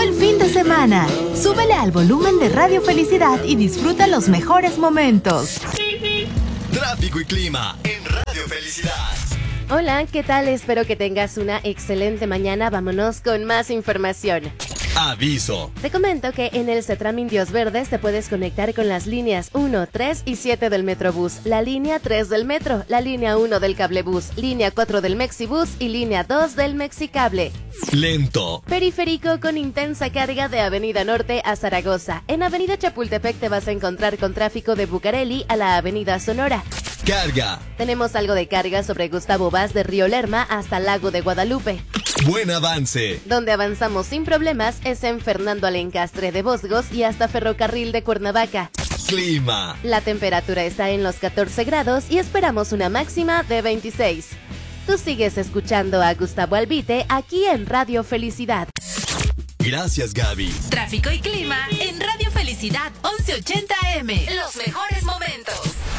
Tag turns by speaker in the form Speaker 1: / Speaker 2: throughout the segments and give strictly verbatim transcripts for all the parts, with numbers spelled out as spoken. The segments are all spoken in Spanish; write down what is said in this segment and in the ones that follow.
Speaker 1: el fin de semana. Súbele al volumen de Radio Felicidad y disfruta los mejores momentos.
Speaker 2: Tráfico y clima en Radio Felicidad.
Speaker 3: Hola, ¿qué tal? Espero que tengas una excelente mañana. Vámonos con más información.
Speaker 2: Aviso.
Speaker 3: Te comento que en el CETRAM Indios Verdes te puedes conectar con las líneas uno, tres y siete del Metrobús, la línea tres del Metro, la línea uno del Cablebús, línea cuatro del Mexibús y línea dos del Mexicable.
Speaker 2: Lento.
Speaker 3: Periférico con intensa carga de Avenida Norte a Zaragoza. En Avenida Chapultepec te vas a encontrar con tráfico de Bucareli a la Avenida Sonora.
Speaker 2: Carga.
Speaker 3: Tenemos algo de carga sobre Gustavo Vaz de Río Lerma hasta Lago de Guadalupe.
Speaker 2: Buen avance.
Speaker 3: Donde avanzamos sin problemas es en Fernando Alencastre de Bosgos y hasta Ferrocarril de Cuernavaca.
Speaker 2: Clima.
Speaker 3: La temperatura está en los catorce grados y esperamos una máxima de veintiséis. Tú sigues escuchando a Gustavo Albite aquí en Radio Felicidad.
Speaker 2: Gracias, Gaby.
Speaker 4: Tráfico y clima en Radio Felicidad once ochenta A M. Los mejores momentos.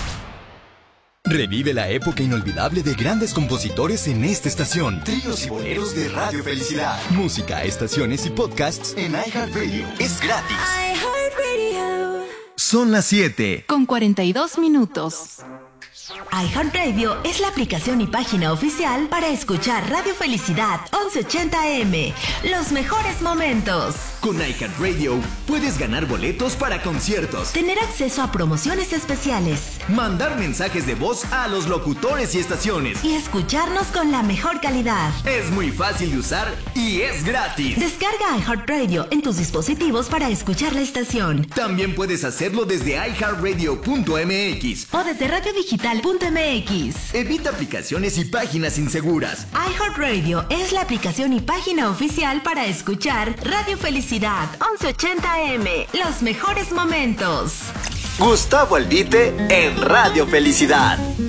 Speaker 2: Revive la época inolvidable de grandes compositores en esta estación. Tríos y boleros de Radio Felicidad. Música, estaciones y podcasts en iHeartRadio. Es gratis.
Speaker 4: iHeartRadio.
Speaker 2: Son las siete.
Speaker 1: Con cuarenta y dos minutos.
Speaker 4: iHeartRadio es la aplicación y página oficial para escuchar Radio Felicidad once ochenta A M. Los mejores momentos.
Speaker 5: Con iHeartRadio puedes ganar boletos para conciertos,
Speaker 4: Tener acceso a promociones especiales
Speaker 5: mandar mensajes de voz a los locutores y estaciones.
Speaker 4: y escucharnos con la mejor calidad.
Speaker 5: Es muy fácil de usar y es gratis.
Speaker 4: Descarga iHeartRadio en tus dispositivos para escuchar la estación.
Speaker 5: También puedes hacerlo desde i heart radio punto m x.
Speaker 4: O desde radiodigital punto m x.
Speaker 5: Evita aplicaciones y páginas inseguras.
Speaker 4: iHeartRadio es la aplicación y página oficial para escuchar Radio Felicidad once ochenta A M. Los mejores momentos.
Speaker 2: Gustavo Albite en Radio Felicidad.